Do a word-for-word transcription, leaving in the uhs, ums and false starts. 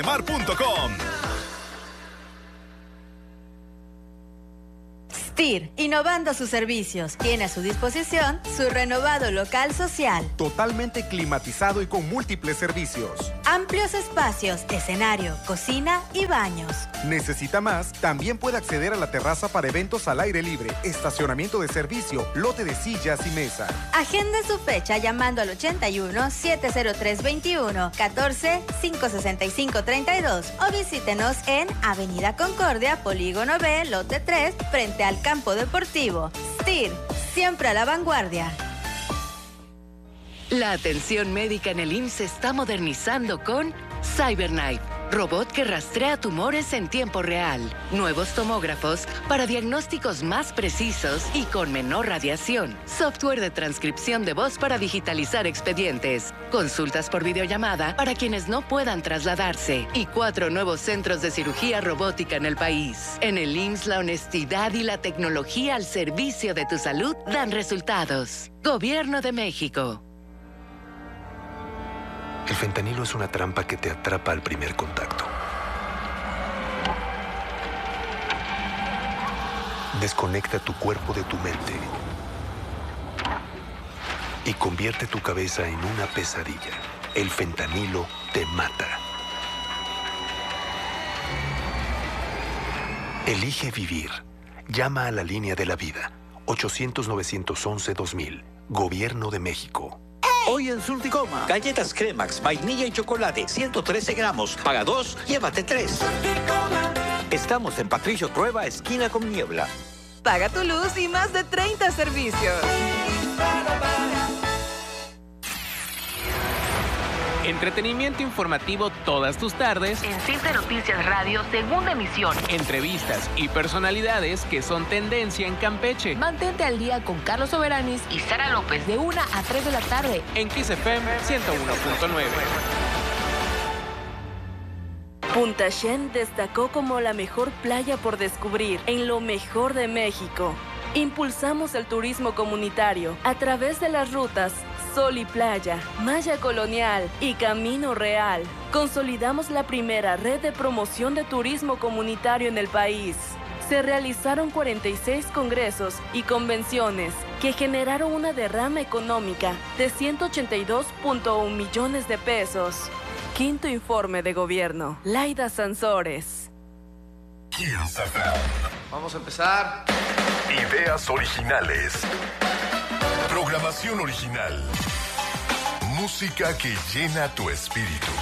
mar punto com. S T I R, innovando sus servicios. Tiene a su disposición su renovado local social. Totalmente climatizado y con múltiples servicios. Amplios espacios, escenario, cocina y baños. ¿Necesita más? También puede acceder a la terraza para eventos al aire libre, estacionamiento de servicio, lote de sillas y mesa. Agende su fecha llamando al ochenta y uno, setecientos tres veintiuno, catorce, quinientos sesenta y cinco treinta y dos o visítenos en Avenida Concordia, Polígono B, lote tres, frente al campo deportivo. S T I R, siempre a la vanguardia. La atención médica en el I M S S se está modernizando con CyberKnife, robot que rastrea tumores en tiempo real. Nuevos tomógrafos para diagnósticos más precisos y con menor radiación. Software de transcripción de voz para digitalizar expedientes. Consultas por videollamada para quienes no puedan trasladarse. Y cuatro nuevos centros de cirugía robótica en el país. En el I M S S, la honestidad y la tecnología al servicio de tu salud dan resultados. Gobierno de México. El fentanilo es una trampa que te atrapa al primer contacto. Desconecta tu cuerpo de tu mente y convierte tu cabeza en una pesadilla. El fentanilo te mata. Elige vivir. Llama a la línea de la vida. ochocientos, novecientos once, dos mil. Gobierno de México. Hoy en Surticoma, galletas Cremax, vainilla y chocolate, ciento trece gramos. Paga dos, llévate tres. Estamos en Patricio Trueba, esquina con Niebla. Paga tu luz y más de treinta servicios. Entretenimiento informativo todas tus tardes. En Simple Noticias Radio, segunda emisión. Entrevistas y personalidades que son tendencia en Campeche. Mantente al día con Carlos Soberanis y Sara López de una a tres de la tarde. En Kiss F M ciento uno punto nueve. Punta Shen destacó como la mejor playa por descubrir en lo mejor de México. Impulsamos el turismo comunitario a través de las rutas Sol y Playa, Maya Colonial y Camino Real. Consolidamos la primera red de promoción de turismo comunitario en el país. Se realizaron cuarenta y seis congresos y convenciones que generaron una derrama económica de ciento ochenta y dos punto uno millones de pesos. Quinto informe de gobierno. Laida Sansores. Vamos a empezar. Ideas originales. Programación original. Música que llena tu espíritu.